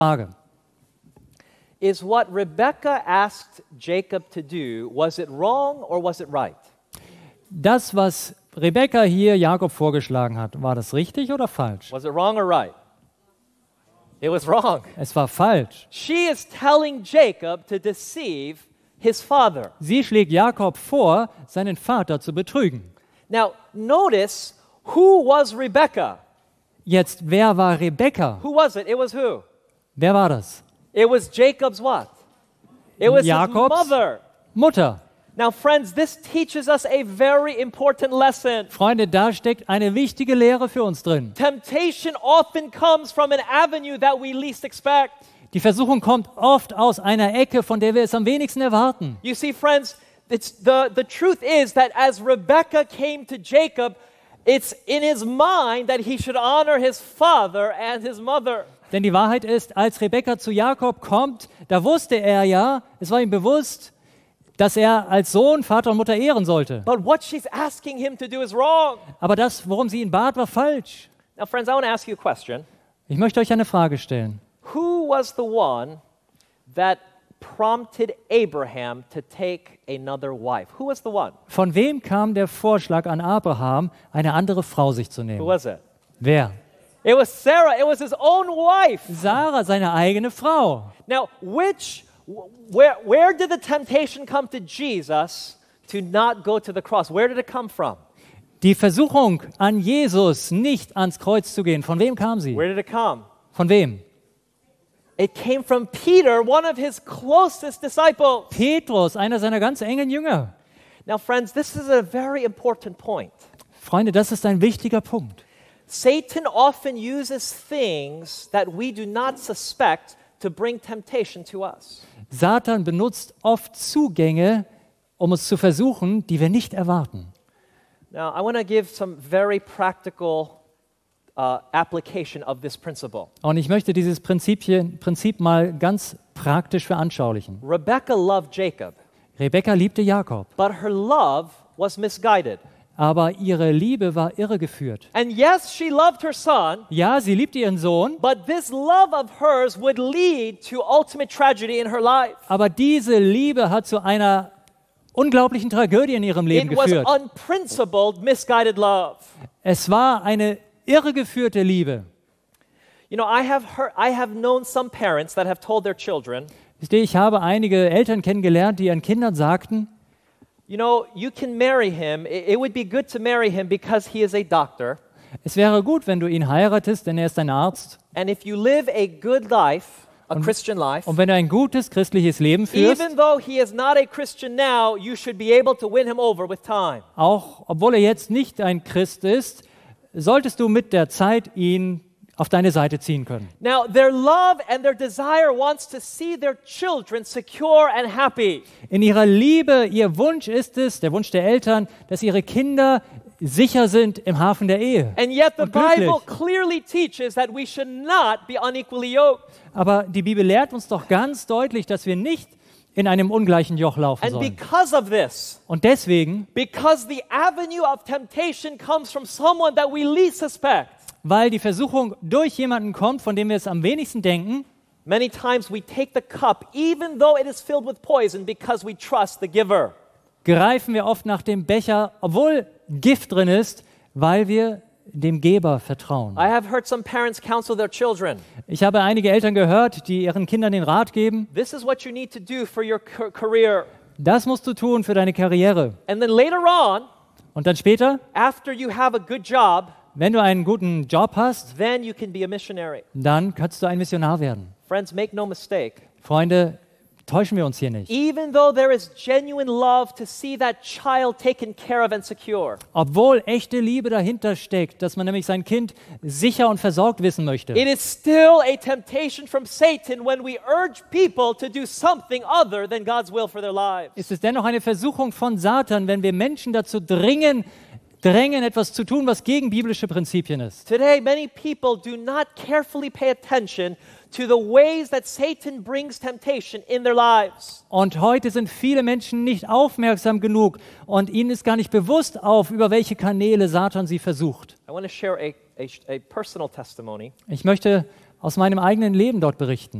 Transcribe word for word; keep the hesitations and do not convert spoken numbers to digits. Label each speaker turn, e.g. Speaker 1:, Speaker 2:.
Speaker 1: Frage.
Speaker 2: Is what Rebekah asked Jacob to do, was it wrong or was it right?
Speaker 1: Das, was Rebekka hier Jakob vorgeschlagen hat, war das richtig oder falsch?
Speaker 2: Was it wrong or right? It was wrong.
Speaker 1: Es war falsch.
Speaker 2: She is telling Jacob to deceive his father.
Speaker 1: Sie schlägt Jakob vor, seinen Vater zu betrügen.
Speaker 2: Now, notice who was Rebekah?
Speaker 1: Jetzt, wer war Rebekka?
Speaker 2: Who was it? It was who?
Speaker 1: Wer war das?
Speaker 2: It was Jacob's what? It was
Speaker 1: Jakobs
Speaker 2: his mother.
Speaker 1: Mutter.
Speaker 2: Now, friends, this teaches us a very important lesson.
Speaker 1: Freunde, da steckt eine wichtige Lehre für uns drin.
Speaker 2: Temptation often comes from an avenue that we least expect.
Speaker 1: Die Versuchung kommt oft aus einer Ecke, von der wir es am wenigsten erwarten.
Speaker 2: You see, friends, it's the, the truth is that as Rebekah came to Jacob, it's in his mind that he should honor his father and his mother.
Speaker 1: Denn die Wahrheit ist, als Rebekka zu Jakob kommt, da wusste er ja, es war ihm bewusst, dass er als Sohn Vater und Mutter ehren sollte.
Speaker 2: But what she's asking him to do is wrong.
Speaker 1: Aber das, worum sie ihn bat, war falsch.
Speaker 2: Now, friends, I want to ask you a question.
Speaker 1: Ich möchte euch eine Frage stellen.
Speaker 2: Who was the one that prompted Abraham to take another wife? Who was the one?
Speaker 1: Von wem kam der Vorschlag an Abraham, eine andere Frau sich zu
Speaker 2: Who
Speaker 1: nehmen?
Speaker 2: was it?
Speaker 1: Wer?
Speaker 2: It was Sarah. It was his own wife.
Speaker 1: Sarah, seine eigene Frau.
Speaker 2: Now, which, where, where did the temptation come to Jesus to not go to the cross? Where did it come from?
Speaker 1: Die Versuchung an Jesus, nicht ans Kreuz zu gehen, von wem kam sie?
Speaker 2: Where did it come?
Speaker 1: Von wem?
Speaker 2: It came from Peter, one of his closest disciples.
Speaker 1: Petrus, einer seiner ganz engen Jünger.
Speaker 2: Now, friends, this is a very important point.
Speaker 1: Freunde, das ist ein wichtiger Punkt.
Speaker 2: Satan often uses things that we do not suspect to bring temptation to us.
Speaker 1: Satan benutzt oft Zugänge, um uns zu versuchen, die wir nicht erwarten.
Speaker 2: Now, I want to give some very practical uh, application of this principle.
Speaker 1: Und ich möchte dieses Prinzipien, Prinzip mal ganz praktisch veranschaulichen.
Speaker 2: Rebekah loved Jacob,
Speaker 1: Rebekka liebte Jakob,
Speaker 2: but her love was misguided.
Speaker 1: aber ihre Liebe war irregeführt.
Speaker 2: And yes, she loved her son,
Speaker 1: Ja, sie liebte ihren Sohn,
Speaker 2: but this love of hers would lead to ultimate tragedy in her life.
Speaker 1: aber diese Liebe hat zu einer unglaublichen Tragödie in ihrem Leben
Speaker 2: It was
Speaker 1: geführt.
Speaker 2: unprincipled, misguided love.
Speaker 1: Es war eine irregeführte Liebe.
Speaker 2: You know, I have heard, I have known some parents that have told their children,
Speaker 1: Wisst ihr, ich habe einige Eltern kennengelernt, die ihren Kindern sagten,
Speaker 2: you know, you can marry him. It, it would be good to marry him because he is a doctor.
Speaker 1: es wäre gut, wenn du ihn heiratest, denn er ist ein Arzt.
Speaker 2: And if you live a good life, a Christian life,
Speaker 1: Und wenn du ein gutes christliches Leben führst,
Speaker 2: even though he is not a Christian now, you should be able to win him over with time.
Speaker 1: auch obwohl er jetzt nicht ein Christ ist, solltest du mit der Zeit ihn auf deine Seite ziehen können.
Speaker 2: Now, their love and their desire wants to see their children secure and happy.
Speaker 1: In ihrer Liebe, ihr Wunsch ist es, der Wunsch der Eltern, dass ihre Kinder sicher sind im Hafen der Ehe.
Speaker 2: And yet the
Speaker 1: Und glücklich.
Speaker 2: Bible clearly teaches that we should not be unequally yoked.
Speaker 1: Aber die Bibel lehrt uns doch ganz deutlich, dass wir nicht in einem ungleichen Joch laufen
Speaker 2: And
Speaker 1: sollen.
Speaker 2: because of this,
Speaker 1: Und deswegen,
Speaker 2: because the avenue of temptation comes from someone that we least suspect,
Speaker 1: weil die Versuchung durch jemanden kommt, von dem wir es am wenigsten denken,
Speaker 2: many times we take the cup even though it is filled with poison because we trust the giver.
Speaker 1: greifen wir oft nach dem Becher, obwohl Gift drin ist, weil wir dem Geber vertrauen.
Speaker 2: I have heard some parents counsel their children.
Speaker 1: Ich habe einige Eltern gehört, die ihren Kindern den Rat geben,
Speaker 2: This is what you need to do for your ca- career.
Speaker 1: das musst du tun für deine Karriere.
Speaker 2: And then later on,
Speaker 1: Und dann später,
Speaker 2: after you have a good job,
Speaker 1: wenn du einen guten Job hast,
Speaker 2: then you can be a missionary.
Speaker 1: dann kannst du ein Missionar werden.
Speaker 2: Friends, make no mistake.
Speaker 1: Freunde, täuschen wir uns hier nicht.
Speaker 2: Even though there is genuine love to see that child taken care of and secure,
Speaker 1: Obwohl echte Liebe dahinter steckt, dass man nämlich sein Kind sicher und versorgt wissen möchte,
Speaker 2: it is still a temptation from Satan when we urge people to do something other than God's will for their lives.
Speaker 1: ist es dennoch eine Versuchung von Satan, wenn wir Menschen dazu dringen, drängen, etwas zu tun, was gegen biblische Prinzipien ist.
Speaker 2: Today, many people do not carefully pay attention to the ways that Satan brings temptation in their lives.
Speaker 1: Und heute sind viele Menschen nicht aufmerksam genug und ihnen ist gar nicht bewusst auf, über welche Kanäle Satan sie versucht.
Speaker 2: I want to share a, a, a personal testimony.
Speaker 1: Ich möchte aus meinem eigenen Leben dort berichten.